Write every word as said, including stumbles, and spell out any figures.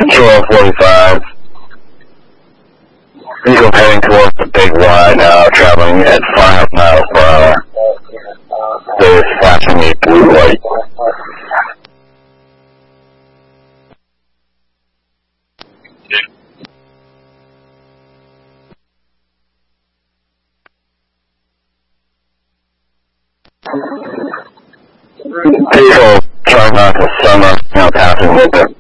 Control forty-five. Vehicle heading towards the big Y now, traveling at five miles per hour. There is flashing a blue light. Vehicle trying not to summer, now passing with it.